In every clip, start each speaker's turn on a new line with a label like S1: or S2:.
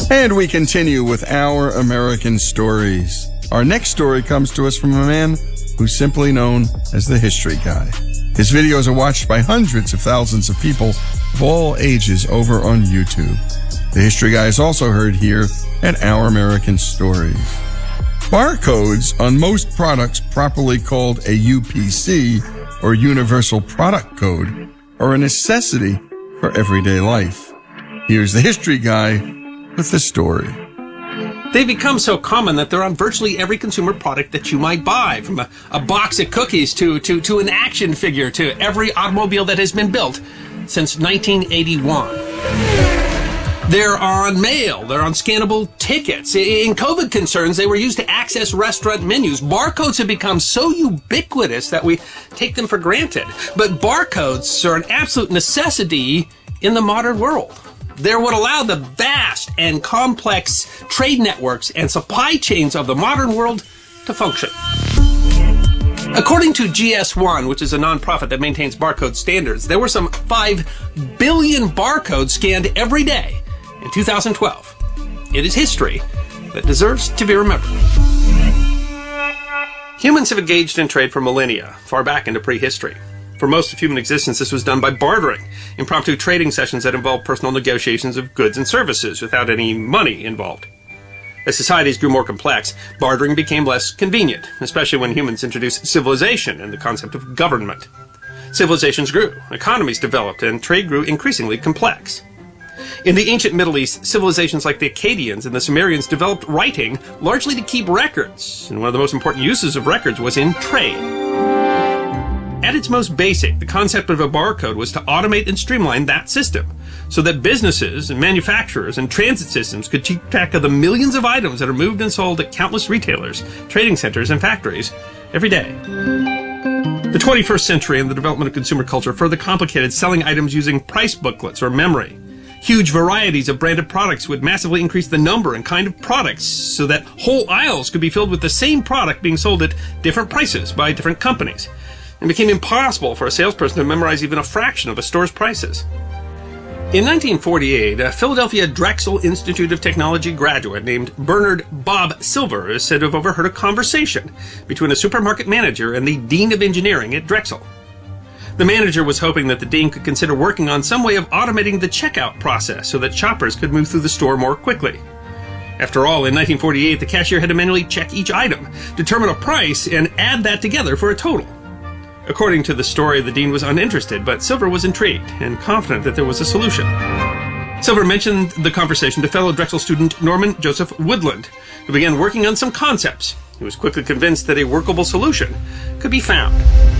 S1: And we continue with Our American Stories. Our next story comes to us from a man who's simply known as the History Guy. His videos are watched by hundreds of thousands of people of all ages over on YouTube. The History Guy is also heard here at Our American Stories. Barcodes on most products properly called a UPC, or Universal Product Code, are a necessity for everyday life. Here's the History Guy with the story.
S2: They've become so common that they're on virtually every consumer product that you might buy, from a box of cookies to an action figure to every automobile that has been built since 1981. They're on mail. They're on scannable tickets. In COVID concerns, they were used to access restaurant menus. Barcodes have become so ubiquitous that we take them for granted. But barcodes are an absolute necessity in the modern world. They're what allow the vast and complex trade networks and supply chains of the modern world to function. According to GS1, which is a nonprofit that maintains barcode standards, there were some 5 billion barcodes scanned every day in 2012. It is history that deserves to be remembered. Humans have engaged in trade for millennia, far back into prehistory. For most of human existence, this was done by bartering, impromptu trading sessions that involved personal negotiations of goods and services without any money involved. As societies grew more complex, bartering became less convenient, especially when humans introduced civilization and the concept of government. Civilizations grew, economies developed, and trade grew increasingly complex. In the ancient Middle East, civilizations like the Akkadians and the Sumerians developed writing largely to keep records, and one of the most important uses of records was in trade. At its most basic, the concept of a barcode was to automate and streamline that system, so that businesses and manufacturers and transit systems could keep track of the millions of items that are moved and sold at countless retailers, trading centers, and factories every day. The 21st century and the development of consumer culture further complicated selling items using price booklets or memory. Huge varieties of branded products would massively increase the number and kind of products so that whole aisles could be filled with the same product being sold at different prices by different companies. It became impossible for a salesperson to memorize even a fraction of a store's prices. In 1948, a Philadelphia Drexel Institute of Technology graduate named Bernard Bob Silver is said to have overheard a conversation between a supermarket manager and the dean of engineering at Drexel. The manager was hoping that the dean could consider working on some way of automating the checkout process so that shoppers could move through the store more quickly. After all, in 1948, the cashier had to manually check each item, determine a price, and add that together for a total. According to the story, the dean was uninterested, but Silver was intrigued and confident that there was a solution. Silver mentioned the conversation to fellow Drexel student Norman Joseph Woodland, who began working on some concepts. He was quickly convinced that a workable solution could be found.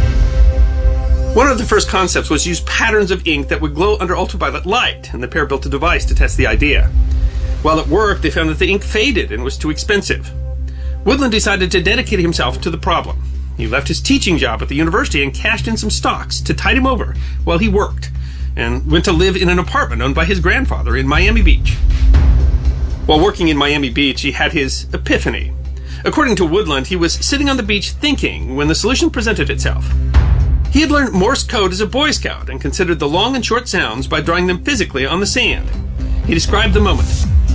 S2: One of the first concepts was to use patterns of ink that would glow under ultraviolet light, and the pair built a device to test the idea. While it worked, they found that the ink faded and was too expensive. Woodland decided to dedicate himself to the problem. He left his teaching job at the university and cashed in some stocks to tide him over while he worked, and went to live in an apartment owned by his grandfather in Miami Beach. While working in Miami Beach, he had his epiphany. According to Woodland, he was sitting on the beach thinking when the solution presented itself. He had learned Morse code as a Boy Scout and considered the long and short sounds by drawing them physically on the sand. He described the moment.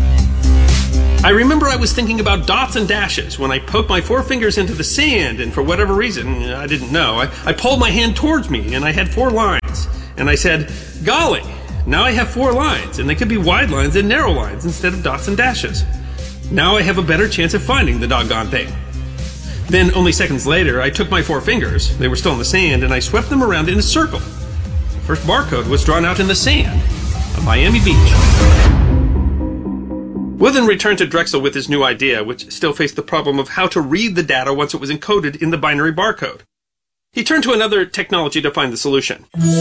S2: I remember I was thinking about dots and dashes when I poked my 4 fingers into the sand, and for whatever reason, I didn't know, I pulled my hand towards me and I had 4 lines. And I said, golly, now I have 4 lines, and they could be wide lines and narrow lines instead of dots and dashes. Now I have a better chance of finding the doggone thing. Then, only seconds later, I took my 4 fingers, they were still in the sand, and I swept them around in a circle. The first barcode was drawn out in the sand of Miami Beach. Woodland returned to Drexel with his new idea, which still faced the problem of how to read the data once it was encoded in the binary barcode. He turned to another technology to find the solution.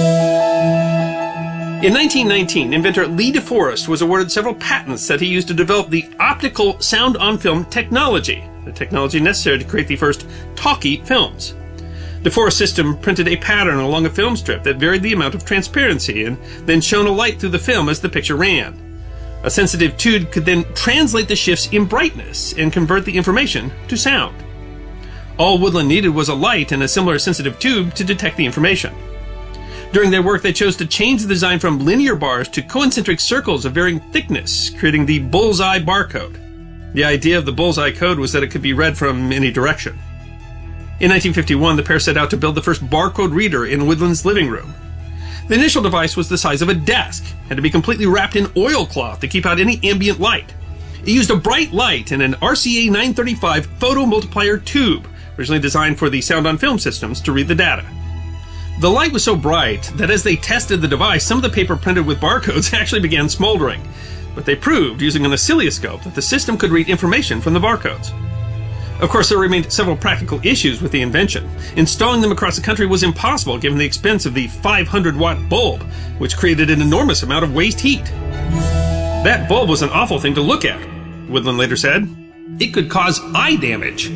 S2: In 1919, inventor Lee DeForest was awarded several patents that he used to develop the optical sound-on-film technology, the technology necessary to create the first talkie films. DeForest's system printed a pattern along a film strip that varied the amount of transparency and then shone a light through the film as the picture ran. A sensitive tube could then translate the shifts in brightness and convert the information to sound. All Woodland needed was a light and a similar sensitive tube to detect the information. During their work, they chose to change the design from linear bars to concentric circles of varying thickness, creating the bullseye barcode. The idea of the bullseye code was that it could be read from any direction. In 1951, the pair set out to build the first barcode reader in Woodland's living room. The initial device was the size of a desk, had to be completely wrapped in oilcloth to keep out any ambient light. It used a bright light and an RCA 935 photomultiplier tube, originally designed for the sound-on-film systems, to read the data. The light was so bright that as they tested the device, some of the paper printed with barcodes actually began smoldering. But they proved, using an oscilloscope, that the system could read information from the barcodes. Of course, there remained several practical issues with the invention. Installing them across the country was impossible given the expense of the 500-watt bulb, which created an enormous amount of waste heat. That bulb was an awful thing to look at, Woodland later said. It could cause eye damage.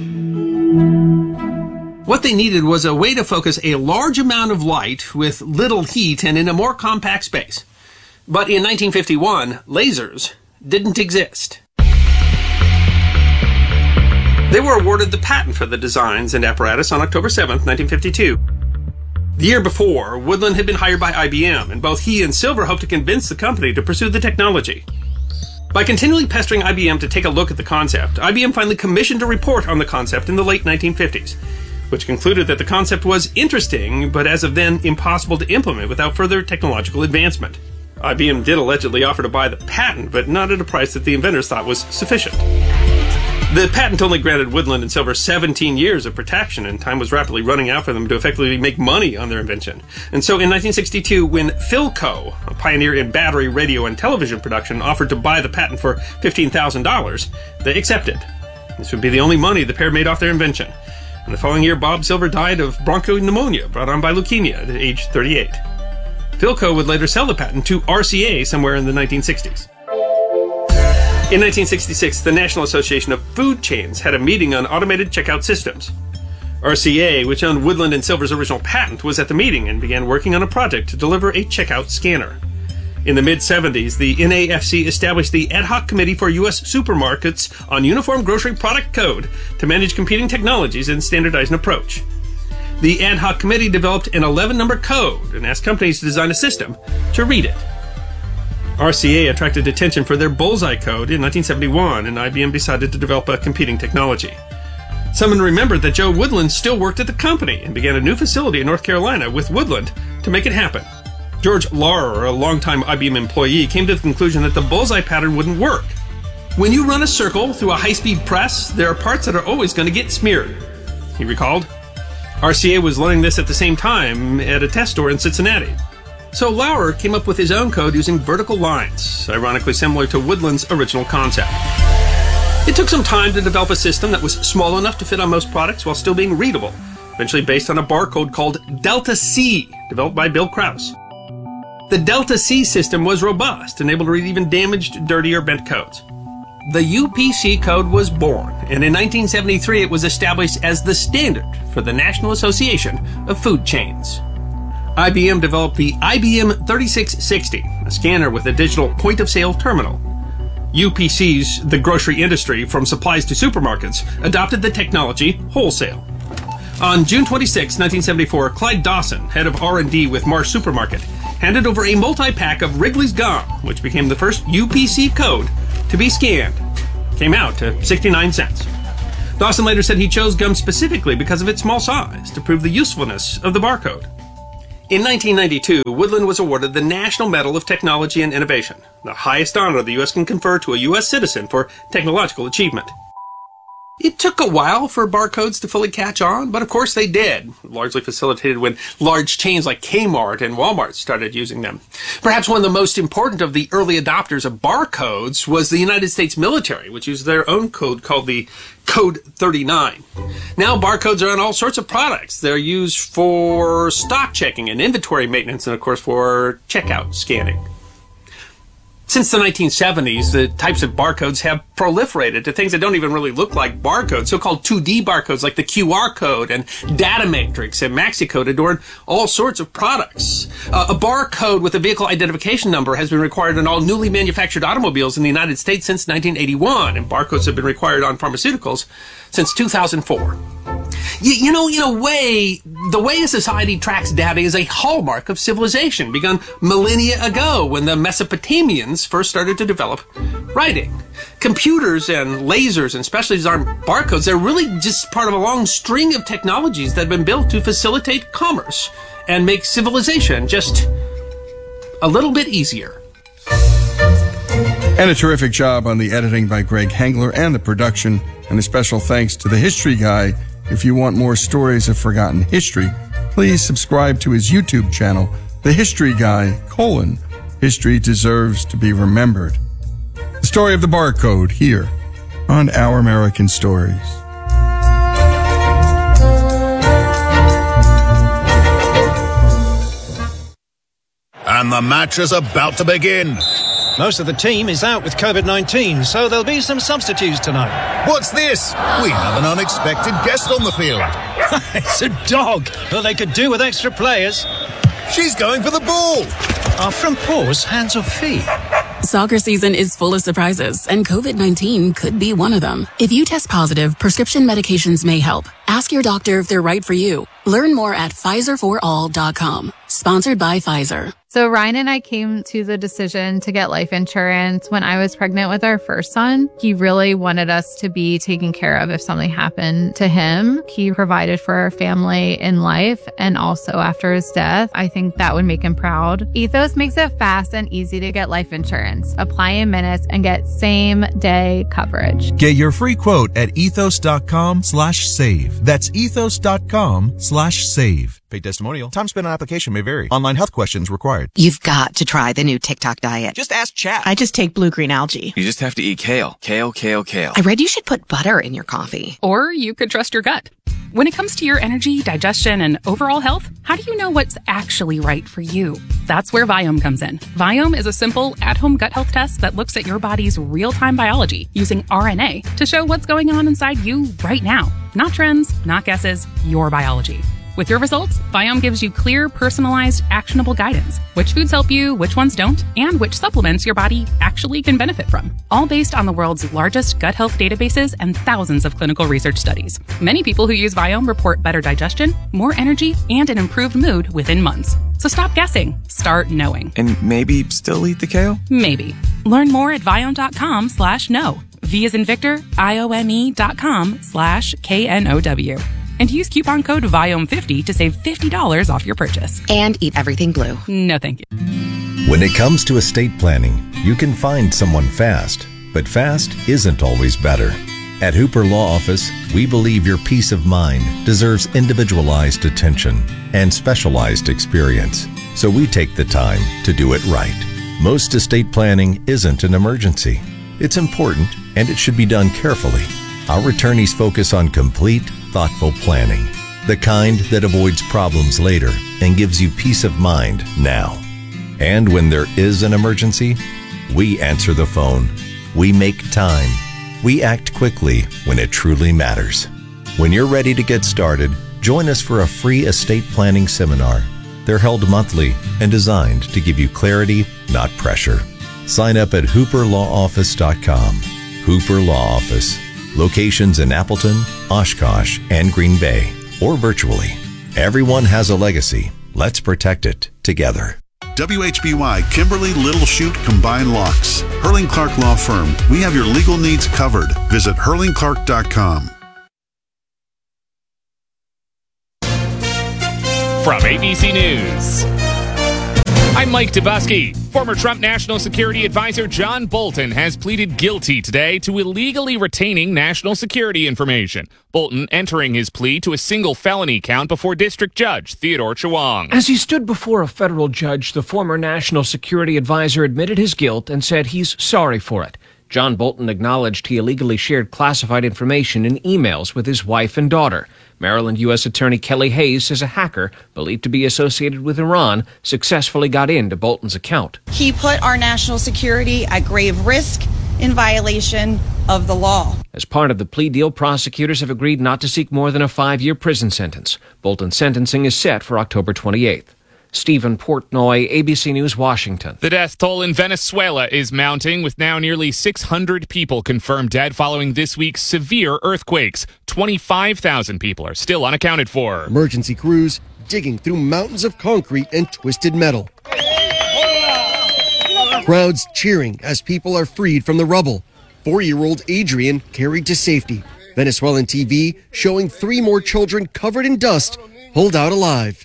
S2: What they needed was a way to focus a large amount of light with little heat and in a more compact space. But in 1951, lasers didn't exist. They were awarded the patent for the designs and apparatus on October 7, 1952. The year before, Woodland had been hired by IBM, and both he and Silver hoped to convince the company to pursue the technology. By continually pestering IBM to take a look at the concept, IBM finally commissioned a report on the concept in the late 1950s, which concluded that the concept was interesting, but as of then impossible to implement without further technological advancement. IBM did allegedly offer to buy the patent, but not at a price that the inventors thought was sufficient. The patent only granted Woodland and Silver 17 years of protection, and time was rapidly running out for them to effectively make money on their invention. And so in 1962, when Philco, a pioneer in battery, radio, and television production, offered to buy the patent for $15,000, they accepted. This would be the only money the pair made off their invention. And the following year, Bob Silver died of bronchopneumonia brought on by leukemia at age 38. Philco would later sell the patent to RCA somewhere in the 1960s. In 1966, the National Association of Food Chains had a meeting on automated checkout systems. RCA, which owned Woodland and Silver's original patent, was at the meeting and began working on a project to deliver a checkout scanner. In the mid-70s, the NAFC established the Ad Hoc Committee for U.S. Supermarkets on Uniform Grocery Product Code to manage competing technologies and standardize an approach. The Ad Hoc Committee developed an 11-number code and asked companies to design a system to read it. RCA attracted attention for their Bullseye code in 1971, and IBM decided to develop a competing technology. Someone remembered that Joe Woodland still worked at the company and began a new facility in North Carolina with Woodland to make it happen. George Laurer, a longtime IBM employee, came to the conclusion that the Bullseye pattern wouldn't work. When you run a circle through a high-speed press, there are parts that are always going to get smeared, he recalled. RCA was learning this at the same time at a test store in Cincinnati. So Laurer came up with his own code using vertical lines, ironically similar to Woodland's original concept. It took some time to develop a system that was small enough to fit on most products while still being readable, eventually based on a barcode called Delta C, developed by Bill Krause. The Delta C system was robust and able to read even damaged, dirty, or bent codes. The UPC code was born, and in 1973 it was established as the standard for the National Association of Food Chains. IBM developed the IBM 3660, a scanner with a digital point-of-sale terminal. UPC's, the grocery industry, from supplies to supermarkets, adopted the technology wholesale. On June 26, 1974, Clyde Dawson, head of R&D with Marsh Supermarket, handed over a multi-pack of Wrigley's Gum, which became the first UPC code to be scanned. Came out to 69 cents. Dawson later said he chose gum specifically because of its small size to prove the usefulness of the barcode. In 1992, Woodland was awarded the National Medal of Technology and Innovation, the highest honor the U.S. can confer to a U.S. citizen for technological achievement. It took a while for barcodes to fully catch on, but of course they did, largely facilitated when large chains like Kmart and Walmart started using them. Perhaps one of the most important of the early adopters of barcodes was the United States military, which used their own code called the Code 39. Now barcodes are on all sorts of products. They're used for stock checking and inventory maintenance, and of course for checkout scanning. Since the 1970s, the types of barcodes have proliferated to things that don't even really look like barcodes. So-called 2D barcodes like the QR code and Data Matrix and MaxiCode adorn all sorts of products. A barcode with a vehicle identification number has been required on all newly manufactured automobiles in the United States since 1981, and barcodes have been required on pharmaceuticals since 2004. You know, in a way, the way a society tracks data is a hallmark of civilization, begun millennia ago when the Mesopotamians first started to develop writing. Computers and lasers and specialties aren't barcodes. They're really just part of a long string of technologies that have been built to facilitate commerce and make civilization just a little bit easier.
S1: And a terrific job on the editing by Greg Hengler and the production. And a special thanks to the History Guy. If you want more stories of forgotten history, please subscribe to his YouTube channel, The History Guy, History Deserves to be Remembered. The story of the barcode here on Our American Stories.
S3: And the match is about to begin.
S4: Most of the team is out with COVID-19, so there'll be some substitutes tonight.
S3: What's this? We have an unexpected guest on the field.
S4: It's a dog. Well, they could do with extra players.
S3: She's going for the ball.
S4: Are front paws hands or feet?
S5: Soccer season is full of surprises, and COVID-19 could be one of them. If you test positive, prescription medications may help. Ask your doctor if they're right for you. Learn more at PfizerForAll.com. Sponsored by Pfizer.
S6: So Ryan and I came to the decision to get life insurance when I was pregnant with our first son. He really wanted us to be taken care of if something happened to him. He provided for our family in life and also after his death. I think that would make him proud. Ethos makes it fast and easy to get life insurance. Apply in minutes and get same day coverage.
S7: Get your free quote at ethos.com/save. That's ethos.com/save. Paid testimonial. Time spent on application may vary. Online health questions required.
S8: You've got to try the new TikTok diet.
S7: Just ask chat.
S8: I just take blue-green algae.
S9: You just have to eat kale. Kale.
S8: I read you should put butter in your coffee.
S10: Or you could trust your gut. When it comes to your energy, digestion, and overall health, how do you know what's actually right for you? That's where Viome comes in. Viome is a simple, at-home gut health test that looks at your body's real-time biology using RNA to show what's going on inside you right now. Not trends, not guesses, your biology. With your results, Viome gives you clear, personalized, actionable guidance. Which foods help you, which ones don't, and which supplements your body actually can benefit from. All based on the world's largest gut health databases and thousands of clinical research studies. Many people who use Viome report better digestion, more energy, and an improved mood within months. So stop guessing. Start knowing.
S9: And maybe still eat the kale?
S10: Maybe. Learn more at Viome.com/know. V as in Victor, IOME.com/KNOW. And use coupon code VIOME50 to save $50 off your purchase.
S8: And eat everything blue.
S10: No, thank you.
S11: When it comes to estate planning, you can find someone fast, but fast isn't always better. At Hooper Law Office, we believe your peace of mind deserves individualized attention and specialized experience, so we take the time to do it right. Most estate planning isn't an emergency. It's important, and it should be done carefully. Our attorneys focus on complete, thoughtful planning, the kind that avoids problems later and gives you peace of mind now. And when there is an emergency, we answer the phone. We make time. We act quickly when it truly matters. When you're ready to get started, join us for a free estate planning seminar. They're held monthly and designed to give you clarity, not pressure. Sign up at hooperlawoffice.com. Hooper Law Office. Locations in Appleton, Oshkosh, and Green Bay, or virtually. Everyone has a legacy. Let's protect it together.
S12: WHBY Kimberly Little Chute Combined Locks. Hurling Clark Law Firm. We have your legal needs covered. Visit hurlingclark.com.
S13: From ABC News, I'm Mike Dubusky. Former Trump National Security Advisor John Bolton has pleaded guilty today to illegally retaining national security information. Bolton entering his plea to a single felony count before District Judge Theodore Chewang.
S14: As he stood before a federal judge, the former National Security Advisor admitted his guilt and said he's sorry for it. John Bolton acknowledged he illegally shared classified information in emails with his wife and daughter. Maryland U.S. Attorney Kelly Hayes says a hacker believed to be associated with Iran successfully got into Bolton's account.
S15: He put our national security at grave risk in violation of the law.
S14: As part of the plea deal, prosecutors have agreed not to seek more than a 5-year prison sentence. Bolton's sentencing is set for October 28th. Stephen Portnoy, ABC News, Washington.
S13: The death toll in Venezuela is mounting, with now nearly 600 people confirmed dead following this week's severe earthquakes. 25,000 people are still unaccounted for.
S16: Emergency crews digging through mountains of concrete and twisted metal. Crowds cheering as people are freed from the rubble. 4-year-old Adrian carried to safety. Venezuelan TV showing 3 more children covered in dust pulled out alive.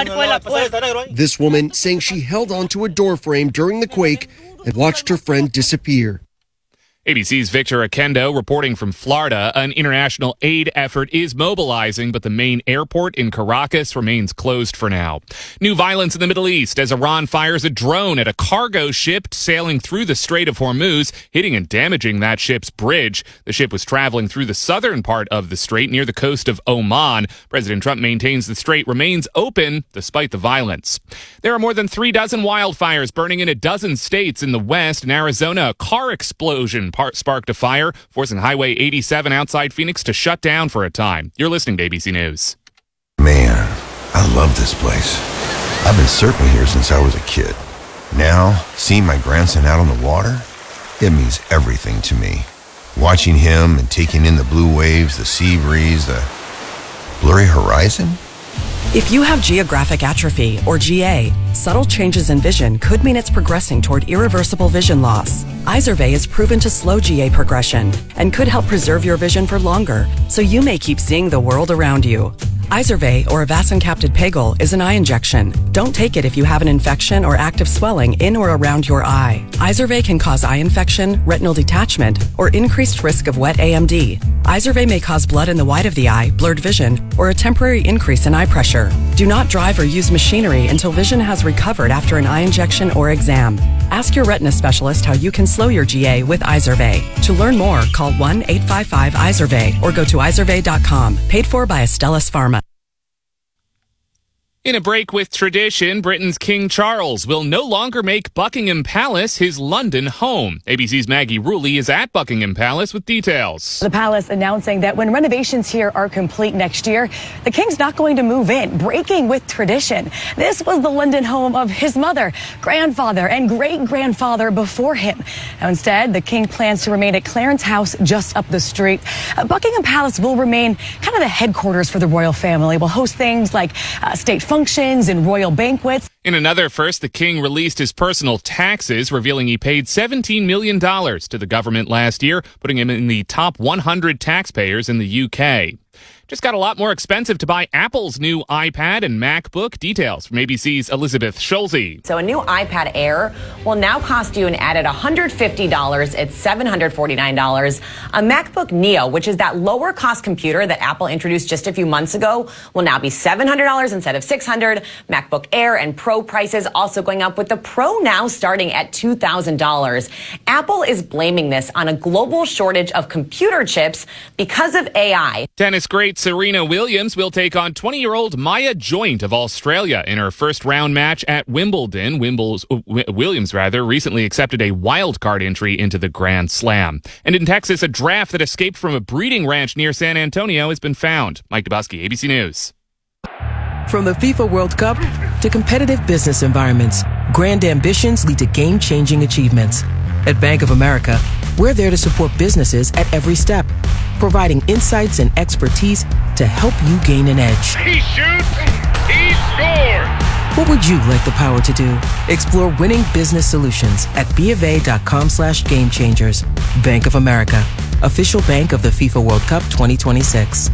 S16: This woman saying she held onto a door frame during the quake and watched her friend disappear.
S13: ABC's Victor Akendo reporting from Florida. An international aid effort is mobilizing, but the main airport in Caracas remains closed for now. New violence in the Middle East as Iran fires a drone at a cargo ship sailing through the Strait of Hormuz, hitting and damaging that ship's bridge. The ship was traveling through the southern part of the strait near the coast of Oman. President Trump maintains the strait remains open despite the violence. There are more than 36 wildfires burning in a dozen states in the West. In Arizona, a car explosion sparked a fire, forcing Highway 87 outside Phoenix to shut down for a time. You're listening to ABC News.
S17: Man, I love this place. I've been surfing here since I was a kid. Now, seeing my grandson out on the water, it means everything to me. Watching him and taking in the blue waves, the sea breeze, the blurry horizon.
S18: If you have geographic atrophy, or GA, subtle changes in vision could mean it's progressing toward irreversible vision loss. Izervay is proven to slow GA progression and could help preserve your vision for longer, so you may keep seeing the world around you. Izervay, or avacincaptad pegol, is an eye injection. Don't take it if you have an infection or active swelling in or around your eye. Izervay can cause eye infection, retinal detachment, or increased risk of wet AMD. Izervay may cause blood in the white of the eye, blurred vision, or a temporary increase in eye pressure. Do not drive or use machinery until vision has recovered after an eye injection or exam. Ask your retina specialist how you can slow your GA with Izervay. To learn more, call 1-855-IZERVAY or go to izervay.com. Paid for by Astellas Pharma.
S13: In a break with tradition, Britain's King Charles will no longer make Buckingham Palace his London home. ABC's Maggie Rulli is at Buckingham Palace with details.
S19: The palace announcing that when renovations here are complete next year, the king's not going to move in, breaking with tradition. This was the London home of his mother, grandfather, and great-grandfather before him. Now, instead, the king plans to remain at Clarence House just up the street. Buckingham Palace will remain kind of the headquarters for the royal family. We'll host things like state functions and royal banquets.
S13: In another first, the king released his personal taxes, revealing he paid $17 million to the government last year, putting him in the top 100 taxpayers in the UK. Just got a lot more expensive to buy Apple's new iPad and MacBook. Details from ABC's Elizabeth Schulze.
S20: So a new iPad Air will now cost you an added $150. It's $749. A MacBook Neo, which is that lower cost computer that Apple introduced just a few months ago, will now be $700 instead of $600. MacBook Air and Pro prices also going up, with the Pro now starting at $2,000. Apple is blaming this on a global shortage of computer chips because of AI.
S13: Tennis great Serena Williams will take on 20-year-old Maya Joint of Australia in her first-round match at Wimbledon. Williams recently accepted a wild card entry into the Grand Slam. And in Texas, a giraffe that escaped from a breeding ranch near San Antonio has been found. Mike Dubusky, ABC News.
S21: From the FIFA World Cup to competitive business environments, grand ambitions lead to game-changing achievements. At Bank of America, we're there to support businesses at every step, providing insights and expertise to help you gain an edge.
S22: He shoots, he scores!
S21: What would you like the power to do? Explore winning business solutions at BofA.com/gamechangers. Bank of America, official bank of the FIFA World Cup 2026.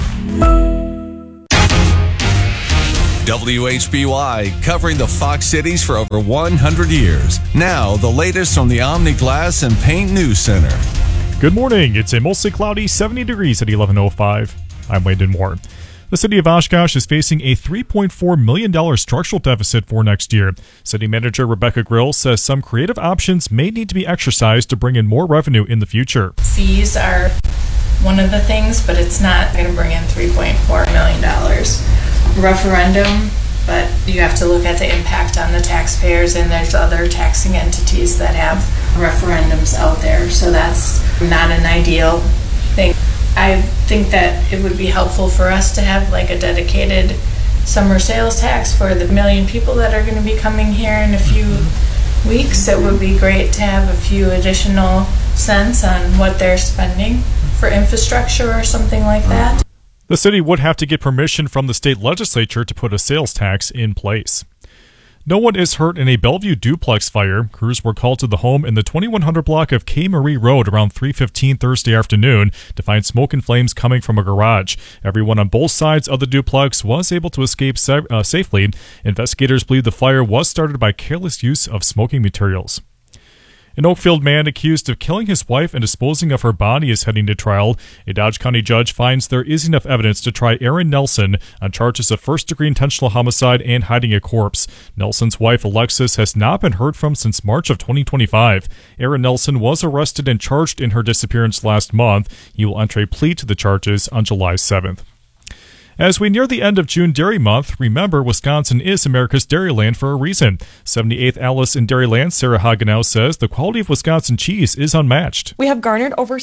S23: WHBY, covering the Fox Cities for over 100 years. Now, the latest from the Omni Glass and Paint News Center.
S24: Good morning. It's a mostly cloudy 70 degrees at 11:05. I'm Landon Moore. The city of Oshkosh is facing a $3.4 million structural deficit for next year. City manager Rebecca Grill says some creative options may need to be exercised to bring in more revenue in the future.
S25: Fees are one of the things, but it's not going to bring in $3.4 million. Referendum, but you have to look at the impact on the taxpayers, and there's other taxing entities that have referendums out there, so that's not an ideal thing. I think that it would be helpful for us to have like a dedicated summer sales tax for the 1 million people that are going to be coming here in a few weeks. It would be great to have a few additional cents on what they're spending for infrastructure or something like that.
S24: The city would have to get permission from the state legislature to put a sales tax in place. No one is hurt in a Bellevue duplex fire. Crews were called to the home in the 2100 block of K. Marie Road around 3:15 Thursday afternoon to find smoke and flames coming from a garage. Everyone on both sides of the duplex was able to escape safely. Investigators believe the fire was started by careless use of smoking materials. An Oakfield man accused of killing his wife and disposing of her body is heading to trial. A Dodge County judge finds there is enough evidence to try Aaron Nelson on charges of first-degree intentional homicide and hiding a corpse. Nelson's wife, Alexis, has not been heard from since March of 2025. Aaron Nelson was arrested and charged in her disappearance last month. He will enter a plea to the charges on July 7th. As we near the end of June Dairy Month, remember Wisconsin is America's dairyland for a reason. 78th Alice in Dairyland, Sarah Hagenow, says the quality of Wisconsin cheese is unmatched.
S1: We have garnered over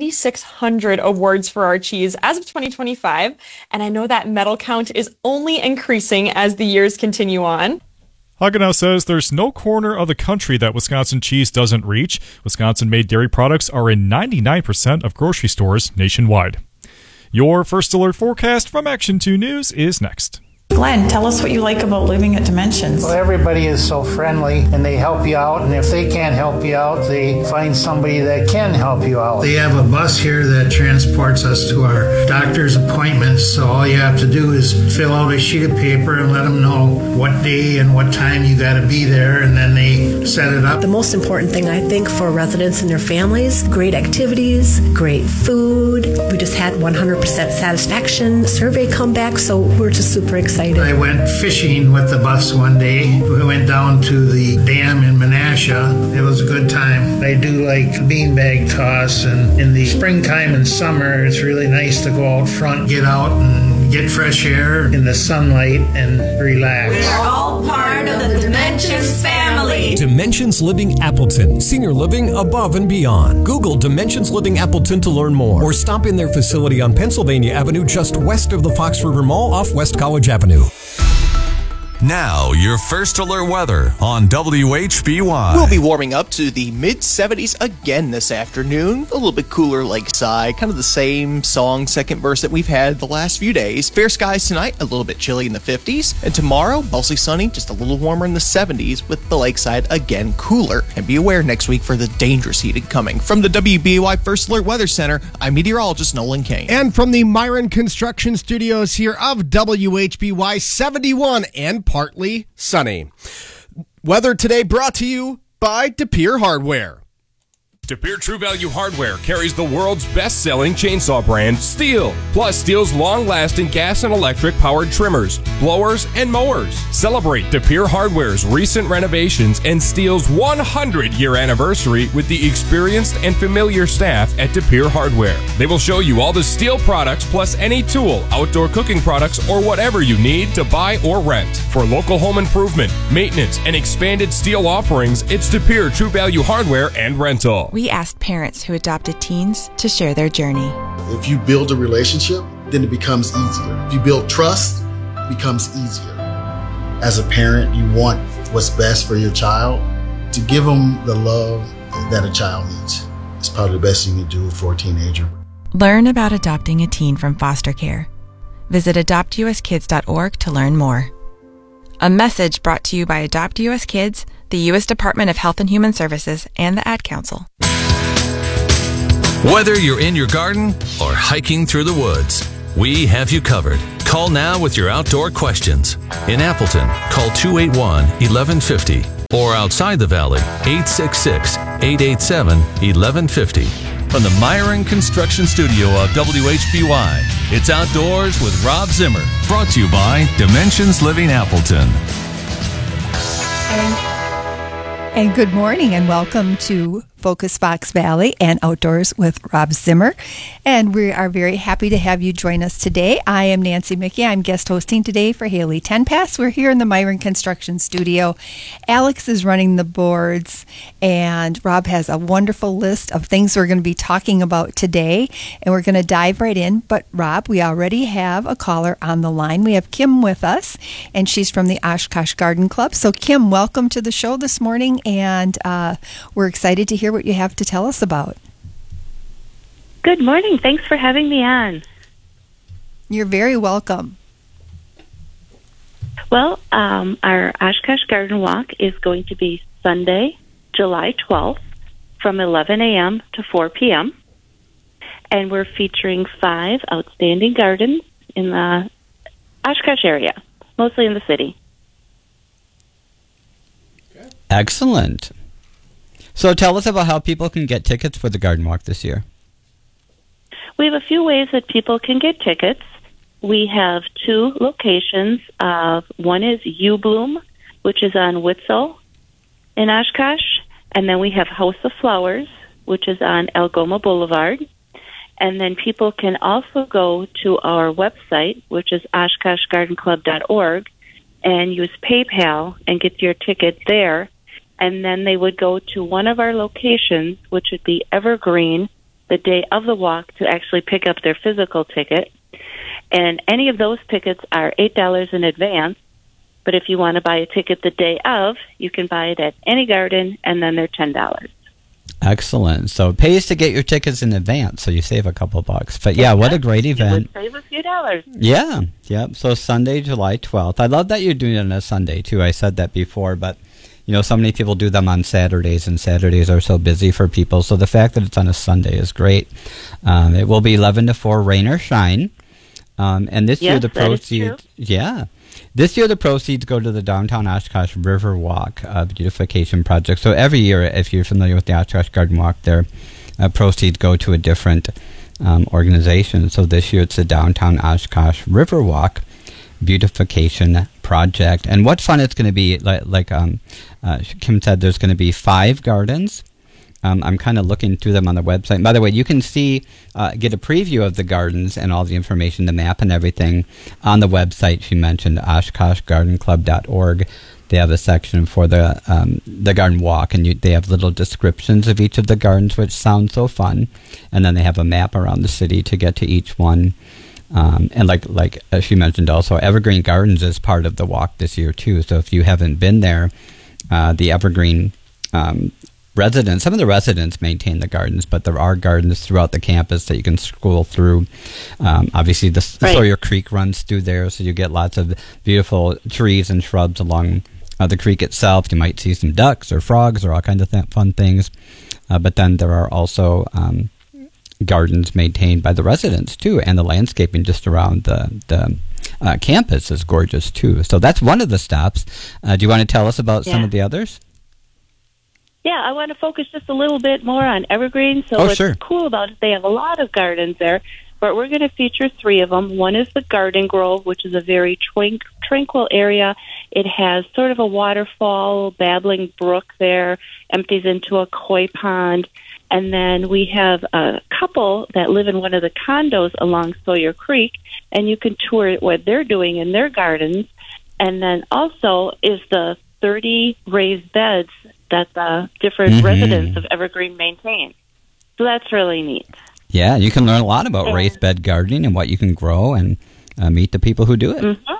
S1: 7,600 awards for our cheese as of 2025, and I know that medal count is only increasing as the years continue on.
S24: Hagenow says there's no corner of the country that Wisconsin cheese doesn't reach. Wisconsin-made dairy products are in 99% of grocery stores nationwide. Your First Alert forecast from Action 2 News is next.
S2: Glenn, tell us what you like about living at Dimensions.
S3: Well, everybody is so friendly and they help you out, and if they can't help you out, they find somebody that can help you out. They have a bus here that transports us to our doctor's appointments, so all you have to do is fill out a sheet of paper and let them know what day and what time you got to be there, and then they set it up.
S4: The most important thing, I think, for residents and their families, great activities, great food. We just had 100% satisfaction survey come back, so we're just super excited.
S3: I went fishing with the bus one day. We went down to the dam in Menasha. It was a good time. They do like beanbag toss, and in the springtime and summer, it's really nice to go out front, get out and get fresh air in the sunlight and relax.
S5: We're all part of the Dimensions family.
S26: Dimensions Living Appleton, senior living above and beyond. Google Dimensions Living Appleton to learn more, or stop in their facility on Pennsylvania Avenue just west of the Fox River Mall off West College Avenue.
S23: Now, your First Alert weather on WHBY.
S27: We'll be warming up to the mid-70s again this afternoon. A little bit cooler lakeside, kind of the same song, second verse that we've had the last few days. Fair skies tonight, a little bit chilly in the 50s. And tomorrow, mostly sunny, just a little warmer in the 70s with the lakeside again cooler. And be aware next week for the dangerous heating coming. From the WBY First Alert Weather Center, I'm meteorologist Nolan Kane.
S28: And from the Myron Construction Studios here of WHBY, 71 and partly sunny. Weather today brought to you by DePere Hardware.
S29: DePere True Value Hardware carries the world's best-selling chainsaw brand, Stihl, plus Stihl's long-lasting gas and electric-powered trimmers, blowers, and mowers. Celebrate DePere Hardware's recent renovations and Stihl's 100-year anniversary with the experienced and familiar staff at DePere Hardware. They will show you all the Stihl products plus any tool, outdoor cooking products, or whatever you need to buy or rent. For local home improvement, maintenance, and expanded Stihl offerings, it's DePere True Value Hardware and Rental.
S30: We asked parents who adopted teens to share their journey.
S31: If you build a relationship, then it becomes easier. If you build trust, it becomes easier. As a parent, you want what's best for your child. To give them the love that a child needs is probably the best thing you can do for a teenager.
S30: Learn about adopting a teen from foster care. Visit adoptuskids.org to learn more. A message brought to you by Adopt US Kids, the U.S. Department of Health and Human Services, and the Ad Council.
S23: Whether you're in your garden or hiking through the woods, we have you covered. Call now with your outdoor questions. In Appleton, call 281-1150. Or outside the valley, 866-887-1150. From the Myron Construction Studio of WHBY, it's Outdoors with Rob Zimmer. Brought to you by Dimensions Living Appleton.
S32: And good morning and welcome to
S6: Focus Fox Valley and Outdoors with Rob Zimmer. And we are very happy to have you join us today. I am Nancy Mickey. I'm guest hosting today for Haley Tenpass. We're here in the Myron Construction Studio. Alex is running the boards, and Rob has a wonderful list of things we're going to be talking about today, and we're going to dive right in. But Rob, we already have a caller on the line. We have Kim with us, and she's from the Oshkosh Garden Club. So Kim, welcome to the show this morning, and we're excited to hear what you have to tell us about.
S7: Good morning. Thanks for having me on.
S6: You're very welcome.
S7: Well, our Oshkosh Garden Walk is going to be Sunday, July 12th from 11 a.m. to 4 p.m. And we're featuring 5 outstanding gardens in the Oshkosh area, mostly in the city.
S8: Excellent. So tell us about how people can get tickets for the Garden Walk this year.
S7: We have a few ways that people can get tickets. We have 2 locations. One is U Bloom, which is on Witzel in Oshkosh. And then we have House of Flowers, which is on Algoma Boulevard. And then people can also go to our website, which is OshkoshGardenClub.org, and use PayPal and get your ticket there. And then they would go to one of our locations, which would be Evergreen, the day of the walk, to actually pick up their physical ticket. And any of those tickets are $8 in advance. But if you want to buy a ticket the day of, you can buy it at any garden, and then they're $10.
S8: Excellent. So it pays to get your tickets in advance, so you save a couple bucks. But yeah, what a great event.
S7: You would save a few dollars.
S8: Yeah, yep. So Sunday, July 12th. I love that you're doing it on a Sunday, too. I said that before, but you know, so many people do them on Saturdays, and Saturdays are so busy for people. So the fact that it's on a Sunday is great. It will be 11 to 4, rain or shine. And this year the proceeds, this year the proceeds go to the Downtown Oshkosh River Walk beautification project. So every year, if you're familiar with the Oshkosh Garden Walk, their proceeds go to a different organization. So this year it's the Downtown Oshkosh River Walk beautification project. And what fun it's going to be! Like Kim said, there's going to be 5 gardens. I'm kind of looking through them on the website. By the way, you can see, get a preview of the gardens and all the information, the map and everything on the website she mentioned, OshkoshGardenClub.org. They have a section for the garden walk, and they have little descriptions of each of the gardens, which sound so fun. And then they have a map around the city to get to each one. And like as she mentioned also, Evergreen Gardens is part of the walk this year too. So if you haven't been there, the Evergreen residents, some of the residents maintain the gardens, but there are gardens throughout the campus that you can scroll through. Obviously, the Sawyer Creek runs through there, so you get lots of beautiful trees and shrubs along the creek itself. You might see some ducks or frogs or all kinds of fun things. But then there are also gardens maintained by the residents too, and the landscaping just around the campus is gorgeous too. So that's one of the stops. Do you want to tell us about some of the others?
S7: Yeah, I want to focus just a little bit more on Evergreen. So what's cool about it, they have a lot of gardens there, but we're going to feature 3 of them. One is the Garden Grove, which is a very tranquil area. It has sort of a waterfall, babbling brook there, empties into a koi pond. And then we have a couple that live in one of the condos along Sawyer Creek, and you can tour what they're doing in their gardens. And then also is the 30 raised beds that the different residents of Evergreen maintain. So that's really neat.
S8: Yeah, you can learn a lot about raised bed gardening and what you can grow, and meet the people who do it.
S7: Mm-hmm.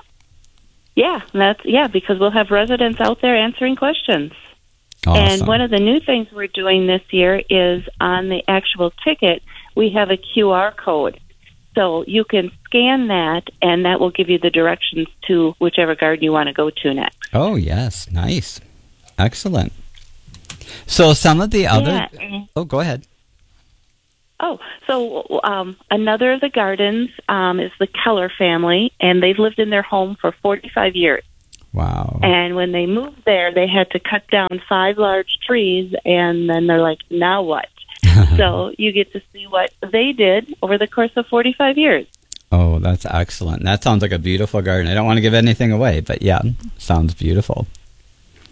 S7: Yeah, because we'll have residents out there answering questions. Awesome. And one of the new things we're doing this year is on the actual ticket, we have a QR code. So you can scan that, and that will give you the directions to whichever garden you want to go to next.
S8: Oh, yes. Nice. Excellent. So some of the other... Oh, go ahead.
S7: Oh, so another of the gardens is the Keller family, and they've lived in their home for 45 years.
S8: Wow.
S7: And when they moved there, they had to cut down 5 large trees, and then they're like, now what? So you get to see what they did over the course of 45 years.
S8: Oh, that's excellent. That sounds like a beautiful garden. I don't want to give anything away, but yeah, sounds beautiful.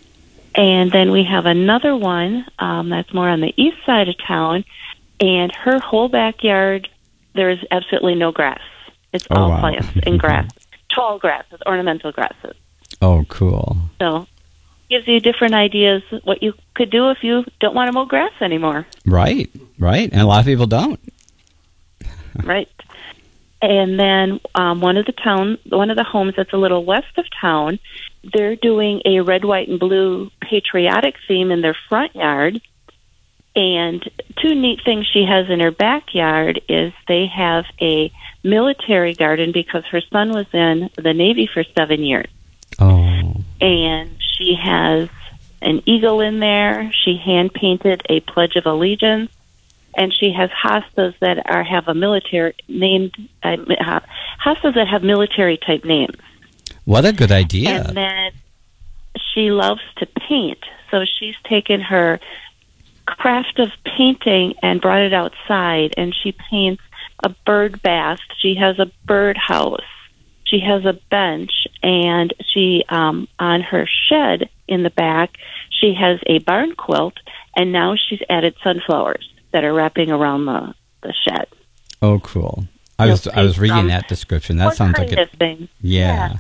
S7: And then we have another one that's more on the east side of town, and her whole backyard, there is absolutely no grass. It's all plants and grass, tall grasses, ornamental grasses.
S8: Oh, cool.
S7: So gives you different ideas what you could do if you don't want to mow grass anymore.
S8: Right. And a lot of people don't.
S7: Right. And then one of the homes that's a little west of town, they're doing a red, white, and blue patriotic theme in their front yard. And two neat things she has in her backyard is they have a military garden because her son was in the Navy for 7 years.
S8: Oh.
S7: And she has an eagle in there. She hand-painted a Pledge of Allegiance. And she has hostas that have a military named hostas that have military type names.
S8: What a good idea!
S7: And then she loves to paint, so she's taken her craft of painting and brought it outside. And she paints a bird bath. She has a bird house. She has a bench, and she on her shed in the back she has a barn quilt. And now she's added sunflowers that are wrapping around the shed.
S8: Oh, cool! I was reading that description. That sounds like a
S7: thing.
S8: Yeah.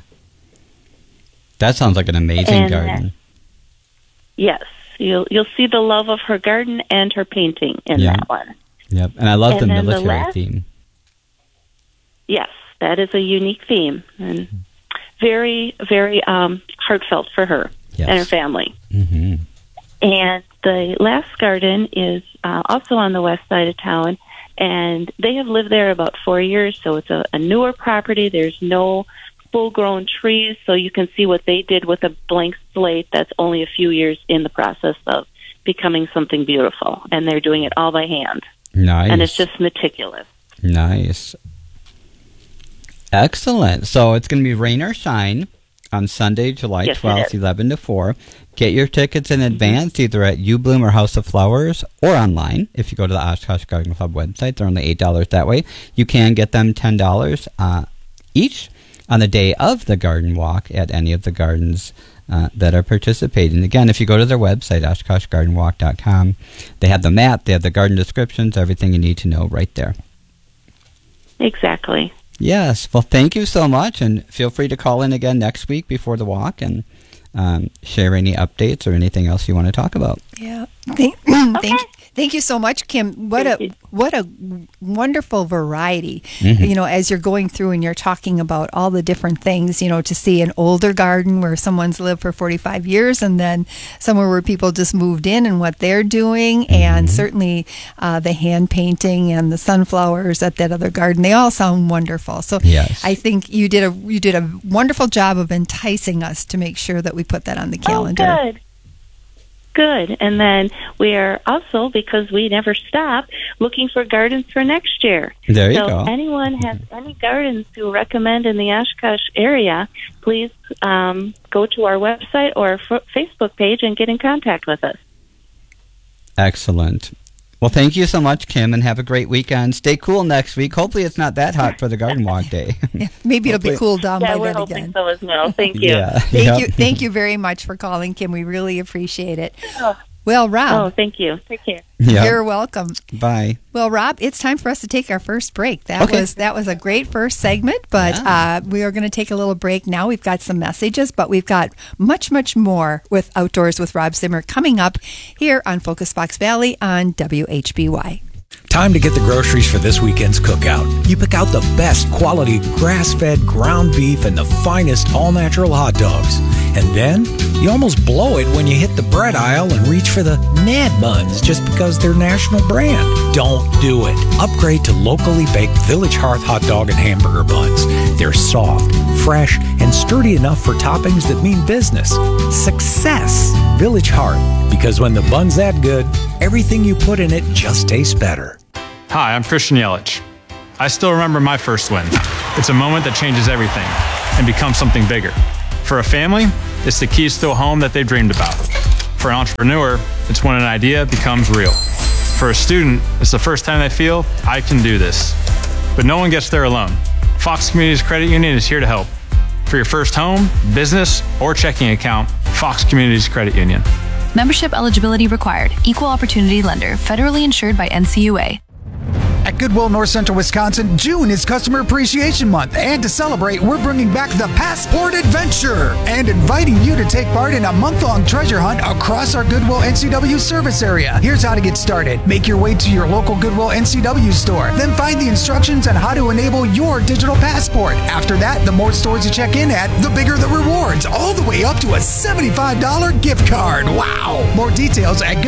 S8: That sounds like an amazing garden.
S7: Yes, you'll see the love of her garden and her painting in that one.
S8: Yep, and I love the military theme.
S7: Yes, that is a unique theme and very, very heartfelt for her and her family.
S8: Mm-hmm.
S7: And the last garden is also on the west side of town, and they have lived there about 4 years, so it's a newer property. There's no full-grown trees, so you can see what they did with a blank slate that's only a few years in the process of becoming something beautiful, and they're doing it all by hand.
S8: Nice.
S7: And it's just meticulous.
S8: Nice. Excellent. So it's going to be rain or shine on Sunday, July 12th, 11 to 4. Get your tickets in advance, either at You Bloom or House of Flowers, or online. If you go to the Oshkosh Garden Club website, they're only $8 that way. You can get them $10 each on the day of the garden walk at any of the gardens that are participating. Again, if you go to their website, OshkoshGardenWalk.com, they have the map, they have the garden descriptions, everything you need to know right there.
S7: Exactly.
S8: Yes. Well, thank you so much, and feel free to call in again next week before the walk and share any updates or anything else you want to talk about.
S6: Yeah. Thank you so much, Kim. What a wonderful variety.
S8: Mm-hmm.
S6: You know, as you're going through and you're talking about all the different things, you know, to see an older garden where someone's lived for 45 years and then somewhere where people just moved in and what they're doing, and certainly the hand painting and the sunflowers at that other garden, they all sound wonderful. So
S8: yes.
S6: I think you did a wonderful job of enticing us to make sure that we put that on the calendar.
S7: Oh, good. And then we are also, because we never stop, looking for gardens for next year.
S8: There you
S7: go.
S8: go.
S7: So anyone has any gardens to recommend in the Oshkosh area, please go to our website or Facebook page and get in contact with us.
S8: Excellent. Well, thank you so much, Kim, and have a great weekend. Stay cool next week. Hopefully it's not that hot for the garden walk day.
S6: Yeah, maybe it'll be cooled down by
S7: we're
S6: then
S7: hoping
S6: again.
S7: so as well. Thank you.
S8: Yeah.
S6: Thank you very much for calling, Kim. We really appreciate it. Well, Rob.
S7: Oh, thank you. Take care.
S8: Yep.
S6: You're welcome.
S8: Bye.
S6: Well, Rob, it's time for us to take our first break. That was a great first segment, but we are going to take a little break now. We've got some messages, but we've got much, much more with Outdoors with Rob Zimmer coming up here on Focus Fox Valley on WHBY.
S9: Time to get the groceries for this weekend's cookout. You pick out the best quality grass-fed ground beef and the finest all-natural hot dogs. And then you almost blow it when you hit the bread aisle and reach for the Nad Buns just because they're national brand. Don't do it. Upgrade to locally baked Village Hearth hot dog and hamburger buns. They're soft, fresh, and sturdy enough for toppings that mean business. Success. Village Hearth. Because when the bun's that good, everything you put in it just tastes better.
S10: Hi, I'm Christian Yelich. I still remember my first win. It's a moment that changes everything and becomes something bigger. For a family, it's the keys to a home that they dreamed about. For an entrepreneur, it's when an idea becomes real. For a student, it's the first time they feel, I can do this. But no one gets there alone. Fox Communities Credit Union is here to help. For your first home, business, or checking account, Fox Communities Credit Union.
S11: Membership eligibility required. Equal opportunity lender. Federally insured by NCUA.
S12: At Goodwill North Central Wisconsin, June is Customer Appreciation Month, and to celebrate, we're bringing back the Passport Adventure and inviting you to take part in a month-long treasure hunt across our Goodwill NCW service area. Here's how to get started. Make your way to your local Goodwill NCW store, then find the instructions on how to enable your digital passport. After that, the more stores you check in at, the bigger the rewards, all the way up to a $75 gift card. Wow! More details at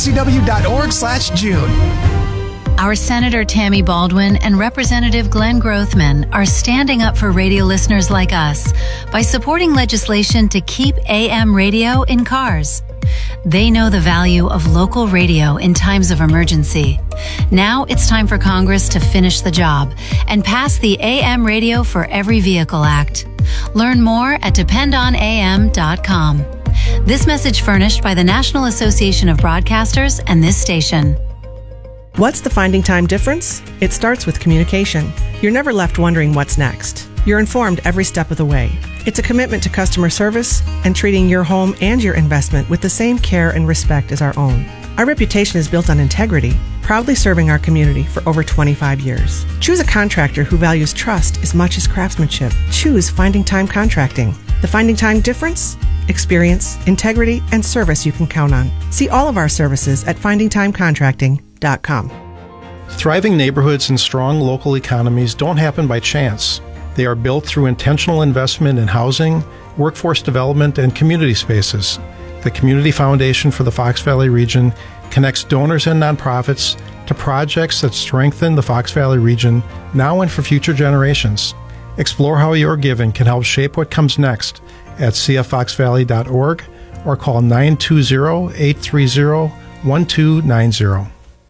S12: goodwillncw.org/June.
S13: Our Senator Tammy Baldwin and Representative Glenn Grothman are standing up for radio listeners like us by supporting legislation to keep AM radio in cars. They know the value of local radio in times of emergency. Now it's time for Congress to finish the job and pass the AM Radio for Every Vehicle Act. Learn more at dependonam.com. This message furnished by the National Association of Broadcasters and this station.
S14: What's the Finding Time difference? It starts with communication. You're never left wondering what's next. You're informed every step of the way. It's a commitment to customer service and treating your home and your investment with the same care and respect as our own. Our reputation is built on integrity, proudly serving our community for over 25 years. Choose a contractor who values trust as much as craftsmanship. Choose Finding Time Contracting. The Finding Time difference? Experience, integrity, and service you can count on. See all of our services at findingtimecontracting.com.
S15: Thriving neighborhoods and strong local economies don't happen by chance. They are built through intentional investment in housing, workforce development, and community spaces. The Community Foundation for the Fox Valley region connects donors and nonprofits to projects that strengthen the Fox Valley region now and for future generations. Explore how your giving can help shape what comes next at cffoxvalley.org or call 920-830-1290.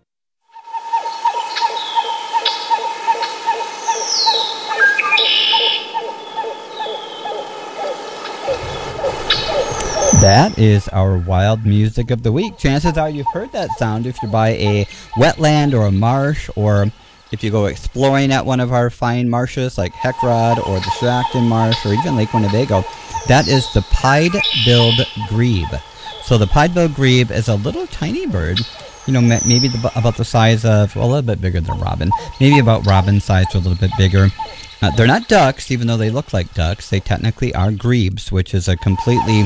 S8: That is our wild music of the week. Chances are you've heard that sound if you're by a wetland or a marsh, or if you go exploring at one of our fine marshes like Heckrod or the Shakton Marsh or even Lake Winnebago. That is the pied-billed grebe. So the pied-billed grebe is a little tiny bird, you know, maybe about the size of, well, a little bit bigger than robin, maybe about robin size or a little bit bigger. They're not ducks, even though they look like ducks. They technically are grebes, which is a completely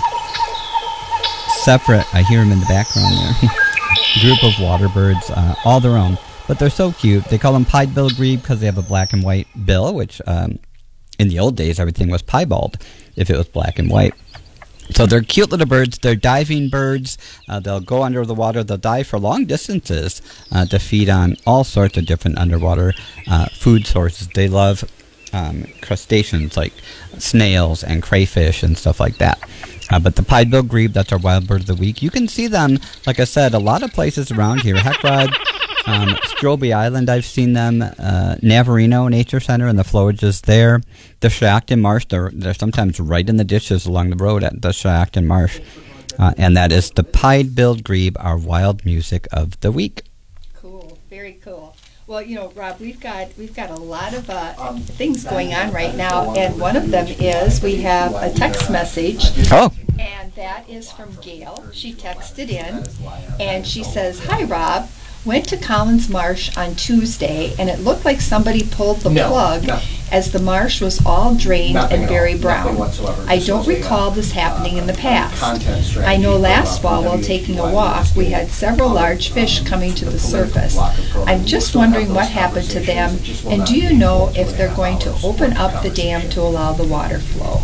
S8: separate, I hear them in the background there, group of water birds, all their own. But they're so cute. They call them pied-billed grebe because they have a black and white bill, which in the old days everything was piebald if it was black and white. So they're cute little birds. They're diving birds. They'll go under the water. They'll dive for long distances to feed on all sorts of different underwater food sources. They love crustaceans like snails and crayfish and stuff like that. But the pied-billed grebe, that's our wild bird of the week. You can see them, like I said, a lot of places around here. Heckrod, Strobey Island, I've seen them. Navarino Nature Center and the flowages there. The Shakton Marsh, they're sometimes right in the ditches along the road at the Shakton Marsh. And that is the pied-billed grebe, our wild music of the week.
S6: Cool, very cool. Well, you know, Rob, we've got a lot of things going on right now, and one of them is we have a text message.
S8: Oh.
S6: And that is from Gail. She texted in, and she says, "Hi, Rob. Went to Collins Marsh on Tuesday, and it looked like somebody pulled the plug as the marsh was all drained and very brown. I don't recall this happening in the past. I know last fall while taking a walk, we had several large fish coming to the surface. I'm just wondering what happened to them, and do you know if they're going to open up the dam to allow the water flow?"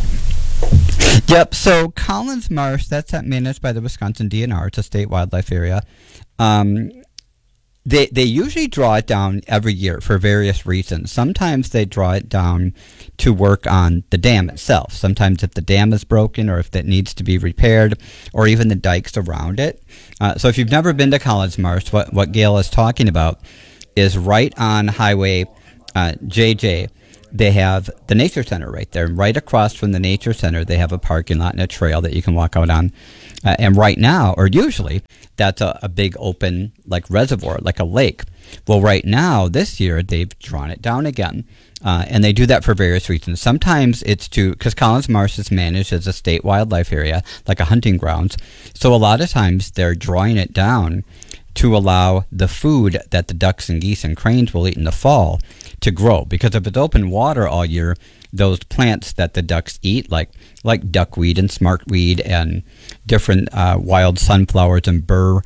S8: Yep, so Collins Marsh, that's managed by the Wisconsin DNR. It's a state wildlife area. They usually draw it down every year for various reasons. Sometimes they draw it down to work on the dam itself. Sometimes if the dam is broken or if it needs to be repaired, or even the dikes around it. So if you've never been to Collins Marsh, what Gail is talking about is right on Highway JJ. They have the Nature Center right there. Right across from the Nature Center, they have a parking lot and a trail that you can walk out on. And right now, or usually, that's a big open like reservoir, like a lake. Well, right now, this year, they've drawn it down again. And they do that for various reasons. Sometimes it's because Collins Marsh is managed as a state wildlife area, like a hunting grounds. So a lot of times they're drawing it down to allow the food that the ducks and geese and cranes will eat in the fall to grow. Because if it's open water all year, those plants that the ducks eat, like duckweed and smartweed and different wild sunflowers and burr,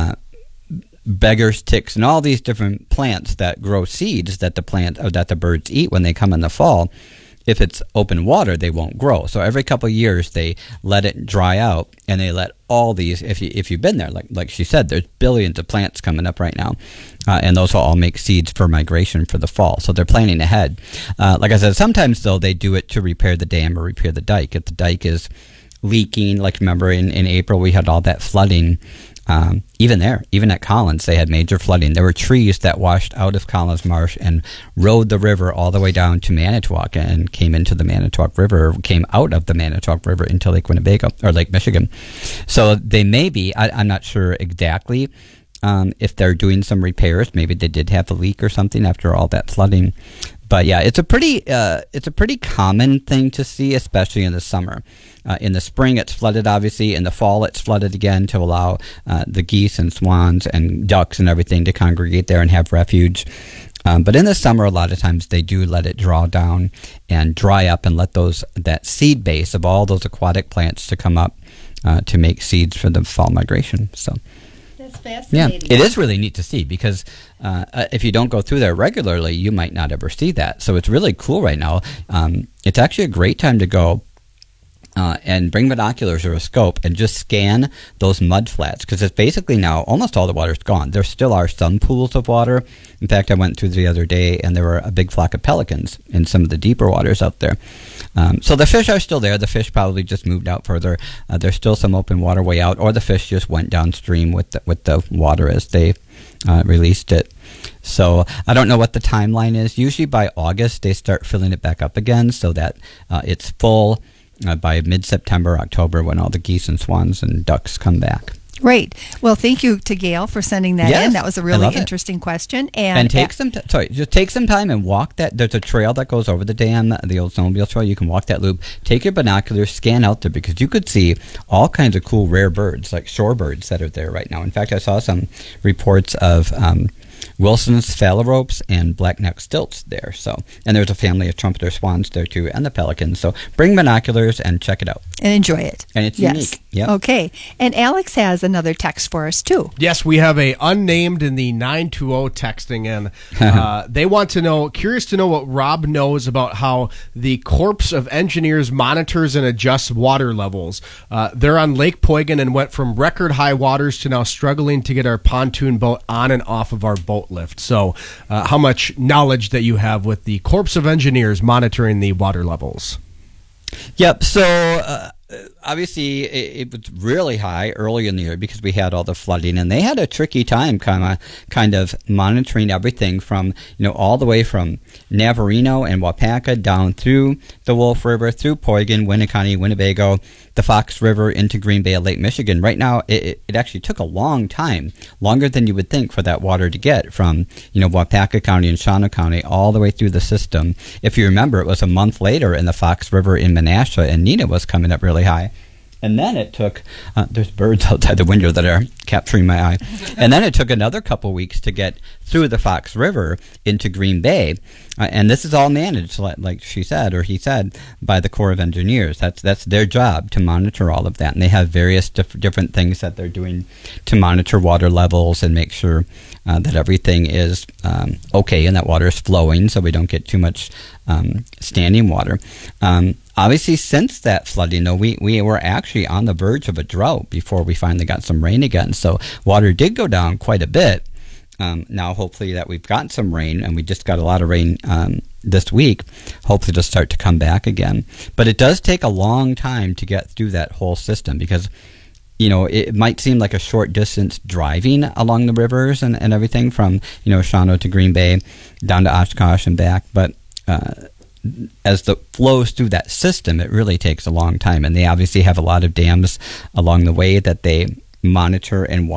S8: beggars, ticks, and all these different plants that grow seeds that the birds eat when they come in the fall. If it's open water, they won't grow. So every couple of years, they let it dry out, and they let all these. If you've been there, like she said, there's billions of plants coming up right now, and those will all make seeds for migration for the fall. So they're planning ahead. Like I said, sometimes though they do it to repair the dam or repair the dike. If the dike is leaking, like remember in April we had all that flooding. Even at Collins, they had major flooding. There were trees that washed out of Collins Marsh and rode the river all the way down to Manitowoc and came into the Manitowoc River, came out of the Manitowoc River into Lake Winnebago or Lake Michigan. So they may be, I'm not sure exactly if they're doing some repairs. Maybe they did have a leak or something after all that flooding. But yeah, it's a pretty common thing to see, especially in the summer. In the spring, it's flooded, obviously. In the fall, it's flooded again to allow the geese and swans and ducks and everything to congregate there and have refuge. But in the summer, a lot of times they do let it draw down and dry up and let that seed base of all those aquatic plants to come up to make seeds for the fall migration. So. Yeah, it is really neat to see because if you don't go through there regularly, you might not ever see that. So it's really cool right now. It's actually a great time to go and bring binoculars or a scope and just scan those mud flats because it's basically now almost all the water's gone. There still are some pools of water. In fact, I went through the other day and there were a big flock of pelicans in some of the deeper waters out there. So the fish are still there. The fish probably just moved out further. There's still some open water way out, or the fish just went downstream with the water as they released it. So I don't know what the timeline is. Usually by August, they start filling it back up again so that it's full by mid-September, October, when all the geese and swans and ducks come back.
S6: Great. Well, thank you to Gail for sending that in. That was a really interesting question. And take some time and walk that. There's a trail that goes over the dam, the old snowmobile trail. You can walk that loop. Take your binoculars, scan out there because you could see all kinds of cool rare birds, like shorebirds that are there right now. In fact, I saw some reports of Wilson's phalaropes and black-necked stilts there. And there's a family of trumpeter swans there too, and the pelicans. So bring binoculars and check it out. And enjoy it.
S8: And it's unique. Yep.
S6: Okay. And Alex has another text for us too.
S28: Yes, we have a unnamed in the 920 texting in. They want to know, curious to know what Rob knows about how the Corps of Engineers monitors and adjusts water levels. They're on Lake Poygan and went from record high waters to now struggling to get our pontoon boat on and off of our boat lift. So how much knowledge that you have with the Corps of Engineers monitoring the water levels?
S8: Yep. So obviously it was really high early in the year because we had all the flooding, and they had a tricky time kind of monitoring everything from all the way from Navarino and Wapaka down through the Wolf River, through Poygan, Winneconne, Winnebago, the Fox River into Green Bay, Lake Michigan. Right now, it actually took a long time, longer than you would think, for that water to get from Wapaka County and Shawano County all the way through the system. If you remember, it was a month later in the Fox River in Menasha, and Nina was coming up really high. And then it took, there's birds outside the window that are capturing my eye. And then it took another couple weeks to get through the Fox River into Green Bay. And this is all managed, like she said, or he said, by the Corps of Engineers. That's their job, to monitor all of that. And they have various different things that they're doing to monitor water levels and make sure that everything is okay and that water is flowing so we don't get too much standing water. Obviously, since that flooding, though, we were actually on the verge of a drought before we finally got some rain again. So water did go down quite a bit. Now, hopefully that we've gotten some rain, and we just got a lot of rain this week. Hopefully it'll start to come back again. But it does take a long time to get through that whole system because, it might seem like a short distance driving along the rivers and everything from, Shawano to Green Bay down to Oshkosh and back. But as the flows through that system, it really takes a long time. And they obviously have a lot of dams along the way that they monitor and